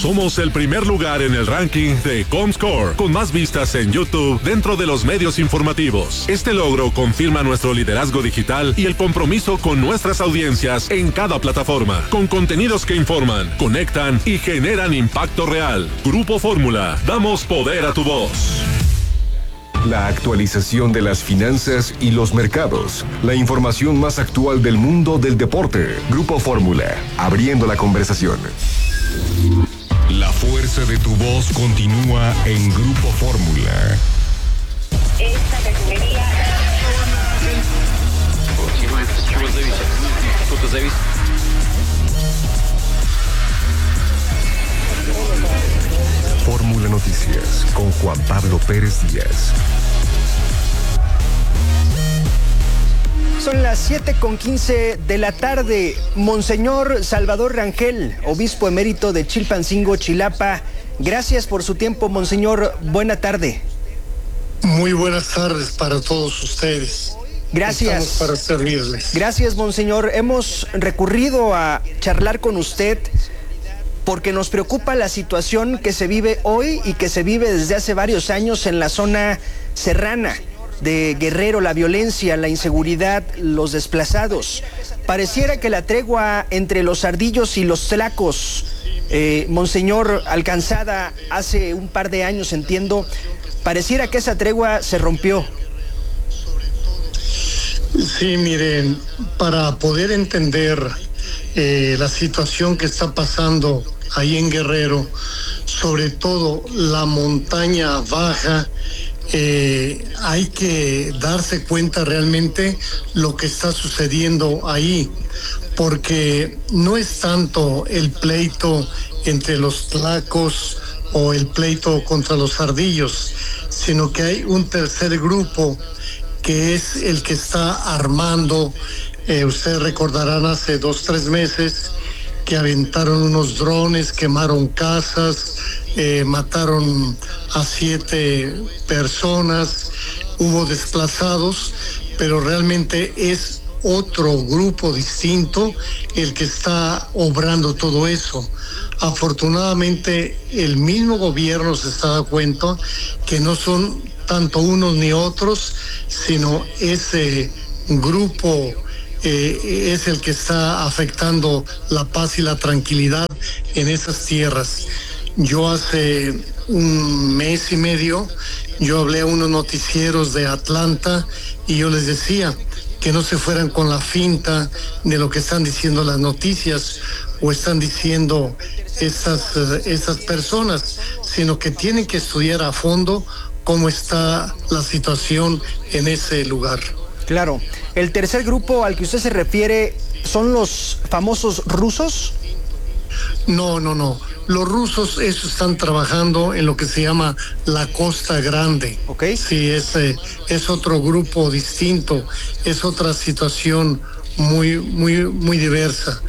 Somos el primer lugar en el ranking de Comscore, con más vistas en YouTube dentro de los medios informativos. Este logro confirma nuestro liderazgo digital y el compromiso con nuestras audiencias en cada plataforma, con contenidos que informan, conectan y generan impacto real. Grupo Fórmula, damos poder a tu voz. La actualización de las finanzas y los mercados. La información más actual del mundo del deporte. Grupo Fórmula, abriendo la conversación. La fuerza de tu voz continúa en Grupo Fórmula. Esta categoría... Fórmula Noticias con Juan Pablo Pérez Díaz. Son las 7:15 de la tarde. Monseñor Salvador Rangel, obispo emérito de Chilpancingo, Chilapa. Gracias por su tiempo, Monseñor. Buena tarde. Muy buenas tardes para todos ustedes. Gracias. Estamos para servirles. Gracias, Monseñor. Hemos recurrido a charlar con usted porque nos preocupa la situación que se vive hoy y que se vive desde hace varios años en la zona serrana de Guerrero, la violencia, la inseguridad, los desplazados. Pareciera que la tregua entre los ardillos y los tlacos, Monseñor, alcanzada hace un par de años, entiendo, pareciera que esa tregua se rompió. Sí, miren, para poder entender la situación que está pasando ahí en Guerrero, sobre todo la montaña baja, hay que darse cuenta realmente lo que está sucediendo ahí, porque no es tanto el pleito entre los tlacos o el pleito contra los ardillos, sino que hay un tercer grupo que es el que está armando. Ustedes recordarán hace 2-3 meses que aventaron unos drones, quemaron casas, mataron a 7 personas, hubo desplazados, pero realmente es otro grupo distinto el que está obrando todo eso. Afortunadamente el mismo gobierno se está dando cuenta que no son tanto unos ni otros, sino ese grupo es el que está afectando la paz y la tranquilidad en esas tierras. Yo hace un mes y medio, yo hablé a unos noticieros de Atlanta y yo les decía que no se fueran con la finta de lo que están diciendo las noticias o están diciendo esas personas, sino que tienen que estudiar a fondo cómo está la situación en ese lugar. Claro. ¿El tercer grupo al que usted se refiere son los famosos rusos? No. Los rusos, esos están trabajando en lo que se llama la Costa Grande. Okay. Sí, es otro grupo distinto, es otra situación muy diversa.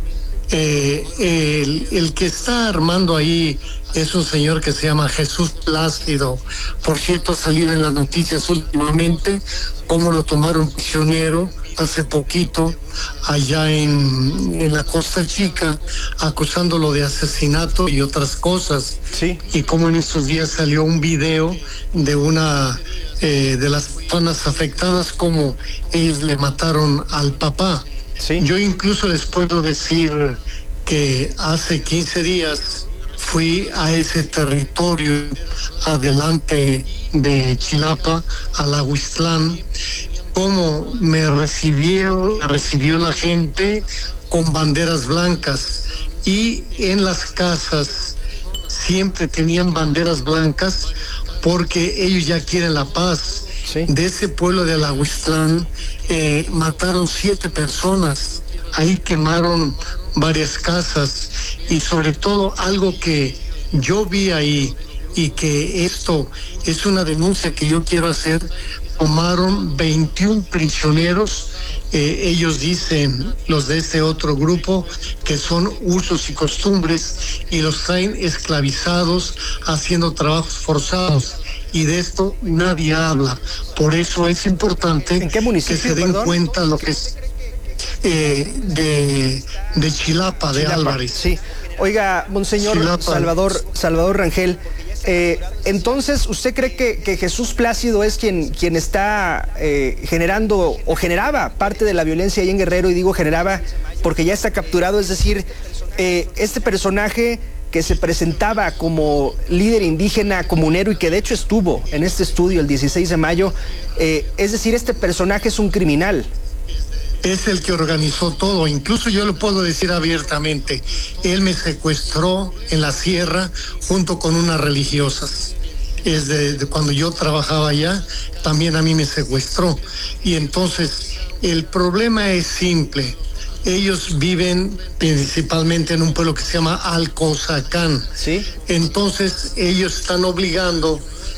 El que está armando ahí es un señor que se llama Jesús Plácido. Por cierto, ha salido en las noticias últimamente cómo lo tomaron prisionero hace poquito allá en la Costa Chica, acusándolo de asesinato y otras cosas. Sí. Y como en estos días salió un video de una de las personas afectadas, como ellos le mataron al papá. Sí. Yo incluso les puedo decir que hace 15 días fui a ese territorio adelante de Chilapa, a la Huixtlán, cómo me recibió la gente con banderas blancas, y en las casas siempre tenían banderas blancas porque ellos ya quieren la paz. Sí. De ese pueblo de la Huixtlán mataron 7 personas, ahí quemaron varias casas, y sobre todo algo que yo vi ahí y que esto es una denuncia que yo quiero hacer: tomaron 21 prisioneros. Ellos dicen, los de este otro grupo, que son usos y costumbres, y los traen esclavizados, haciendo trabajos forzados, y de esto nadie habla. Por eso es importante ¿En qué municipio, que se den perdón? cuenta lo que es de Chilapa, de Chilapa, Álvarez. sí. Oiga, Monseñor Salvador Rangel, entonces, ¿usted cree que Jesús Plácido es quien está generando o generaba parte de la violencia ahí en Guerrero? Y digo generaba porque ya está capturado, es decir, este personaje que se presentaba como líder indígena comunero y que de hecho estuvo en este estudio el 16 de mayo, es decir, este personaje es un criminal. Es el que organizó todo, incluso yo lo puedo decir abiertamente, él me secuestró en la sierra junto con unas religiosas. Es de cuando yo trabajaba allá, también a mí me secuestró. Y entonces, el problema es simple. Ellos viven principalmente en un pueblo que se llama Alcozacán. ¿Sí? Entonces, ellos están obligando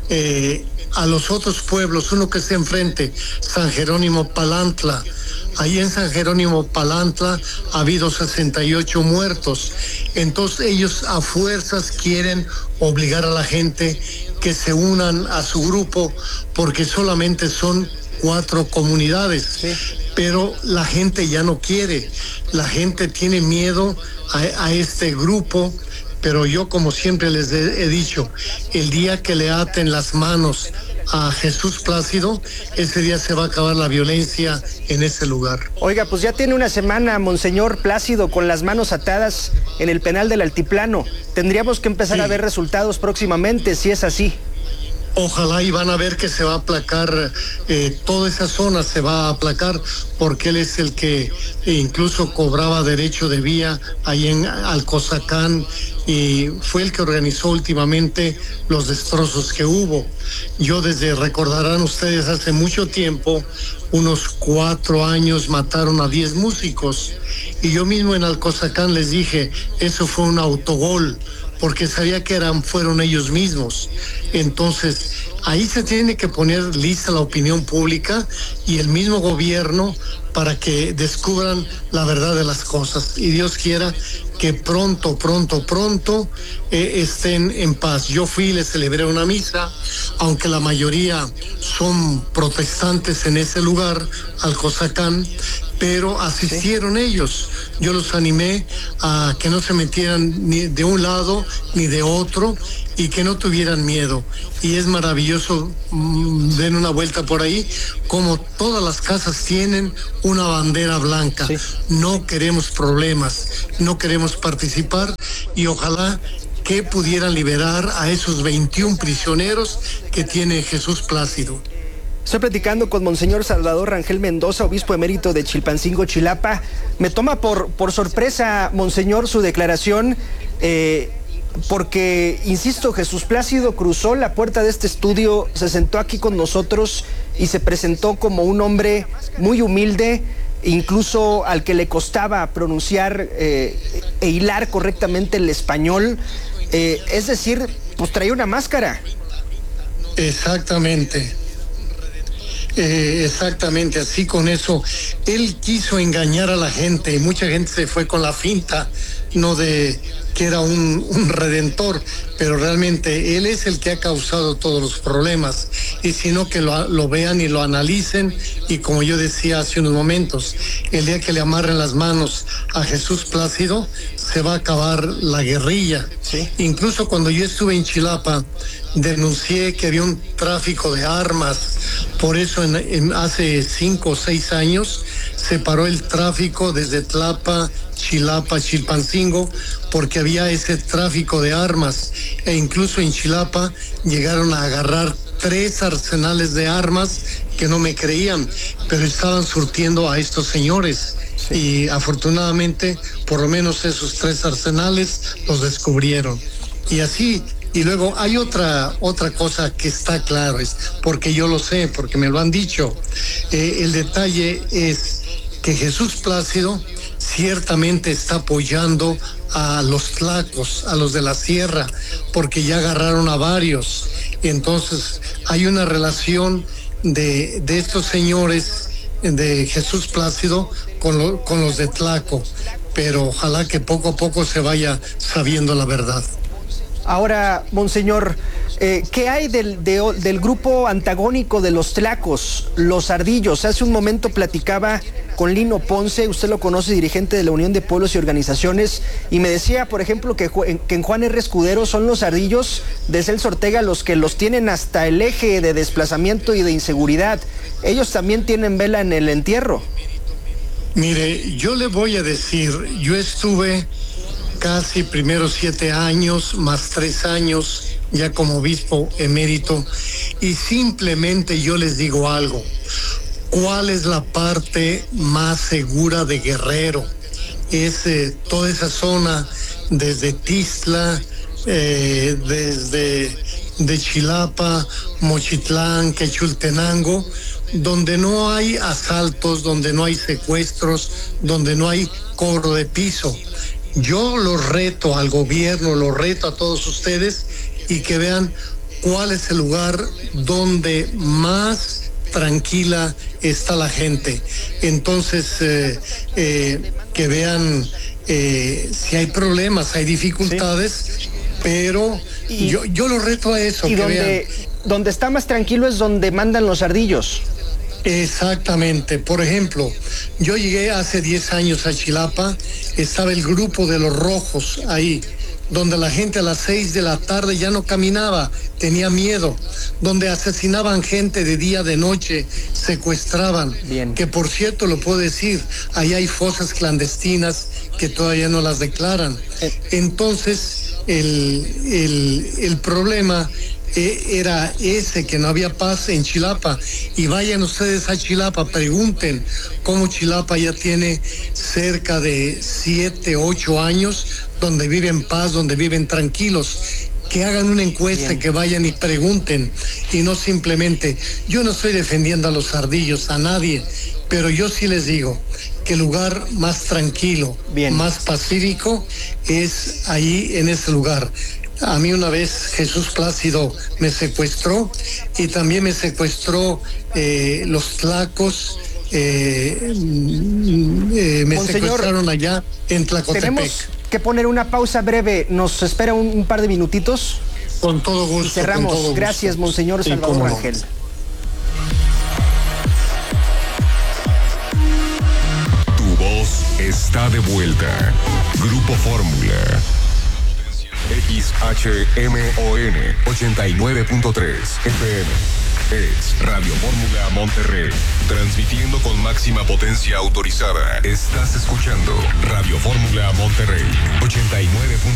a los otros pueblos, uno que está enfrente, San Jerónimo Palantla. Ahí en San Jerónimo Palantla ha habido 68 muertos. Entonces ellos a fuerzas quieren obligar a la gente que se unan a su grupo porque solamente son 4 comunidades. Sí. Pero la gente ya no quiere. La gente tiene miedo a este grupo. Pero yo, como siempre les he dicho, el día que le aten las manos a Jesús Plácido, ese día se va a acabar la violencia en ese lugar. Oiga, pues ya tiene una semana, Monseñor Plácido, con las manos atadas en el penal del Altiplano. Tendríamos que empezar a ver resultados próximamente, si es así. Ojalá, y van a ver que se va a aplacar, toda esa zona se va a aplacar, porque él es el que incluso cobraba derecho de vía ahí en Alcozacán y fue el que organizó últimamente los destrozos que hubo. Yo recordarán ustedes, hace mucho tiempo, unos 4 años mataron a 10 músicos y yo mismo en Alcozacán les dije, eso fue un autogol, porque sabía que fueron ellos mismos. Entonces, ahí se tiene que poner lista la opinión pública y el mismo gobierno para que descubran la verdad de las cosas. Y Dios quiera que pronto estén en paz. Yo fui y les celebré una misa, aunque la mayoría son protestantes en ese lugar, Alcozacán, pero asistieron ellos. Yo los animé a que no se metieran ni de un lado ni de otro y que no tuvieran miedo. Y es maravilloso, den una vuelta por ahí, como todas las casas tienen una bandera blanca. Sí. No queremos problemas, no queremos participar y ojalá que pudieran liberar a esos 21 prisioneros que tiene Jesús Plácido. Estoy platicando con Monseñor Salvador Rangel Mendoza, obispo emérito de Chilpancingo, Chilapa. Me toma por sorpresa, Monseñor, su declaración, porque, insisto, Jesús Plácido cruzó la puerta de este estudio, se sentó aquí con nosotros y se presentó como un hombre muy humilde, incluso al que le costaba pronunciar e hilar correctamente el español. Es decir, pues traía una máscara. Exactamente. Exactamente, así con eso. Él quiso engañar a la gente y mucha gente se fue con la finta, no de que era un redentor, pero realmente él es el que ha causado todos los problemas. Y si no, que lo vean y lo analicen. Y como yo decía hace unos momentos, el día que le amarren las manos a Jesús Plácido, se va a acabar la guerrilla. Sí. Incluso cuando yo estuve en Chilapa, denuncié que había un tráfico de armas. Por eso hace 5 o 6 años se paró el tráfico desde Tlapa, Chilapa, Chilpancingo, porque había ese tráfico de armas. E incluso en Chilapa llegaron a agarrar 3 arsenales de armas que no me creían, pero estaban surtiendo a estos señores. Sí. Y afortunadamente, por lo menos esos 3 arsenales los descubrieron. Y así. Y luego hay otra cosa que está claro, es porque yo lo sé, porque me lo han dicho. El detalle es que Jesús Plácido ciertamente está apoyando a los tlacos, a los de la sierra, porque ya agarraron a varios. Entonces hay una relación de estos señores de Jesús Plácido con los de Tlaco, pero ojalá que poco a poco se vaya sabiendo la verdad. Ahora, Monseñor, ¿Qué hay del grupo antagónico de los tlacos, los ardillos? Hace un momento platicaba con Lino Ponce, usted lo conoce, dirigente de la Unión de Pueblos y Organizaciones, y me decía, por ejemplo, que en Juan R. Escudero son los ardillos de Celso Ortega los que los tienen hasta el eje de desplazamiento y de inseguridad. Ellos también tienen vela en el entierro. Mire, yo le voy a decir, yo estuve casi primeros 7 años, más 3 años, ya como obispo emérito, y simplemente yo les digo algo. ¿Cuál es la parte más segura de Guerrero? Es toda esa zona desde Tixla, desde de Chilapa, Mochitlán, Quechultenango, donde no hay asaltos, donde no hay secuestros, donde no hay cobro de piso. Yo los reto al gobierno, los reto a todos ustedes y que vean cuál es el lugar donde más tranquila está la gente. Entonces, que vean si hay problemas, hay dificultades, pero yo los reto a eso. Y que donde está más tranquilo es donde mandan los ardillos. Exactamente. Por ejemplo, yo llegué hace 10 años a Chilapa, estaba el grupo de los rojos ahí, donde la gente a las 6 de la tarde ya no caminaba, tenía miedo, donde asesinaban gente de día, de noche, secuestraban. Bien. Que por cierto, lo puedo decir, ahí hay fosas clandestinas que todavía no las declaran. Entonces, el problema era ese, que no había paz en Chilapa. Y vayan ustedes a Chilapa, pregunten cómo Chilapa ya tiene cerca de 7, 8 años donde viven paz, donde viven tranquilos. Que hagan una encuesta. Bien. Que vayan y pregunten, y no simplemente, yo no estoy defendiendo a los ardillos, a nadie, pero yo sí les digo que el lugar más tranquilo, bien, más pacífico es ahí, en ese lugar. A mí una vez Jesús Plácido me secuestró, y también me secuestró los tlacos, me secuestraron allá en Tlacotepec. Tenemos que poner una pausa breve, nos espera un par de minutitos. Con todo gusto. Y cerramos. Todo gracias, gusto. Monseñor Salvador Rangel. Tu voz está de vuelta. Grupo Fórmula. XHMON 89.3 FM. Es Radio Fórmula Monterrey. Transmitiendo con máxima potencia autorizada. Estás escuchando Radio Fórmula Monterrey 89.